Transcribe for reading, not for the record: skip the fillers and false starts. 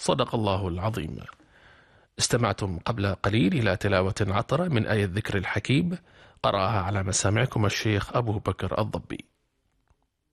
صدق الله العظيم. استمعتم قبل قليل إلى تلاوة عطرة من آية الذكر الحكيم، قرأها على مسامعكم الشيخ أبو بكر الضبي.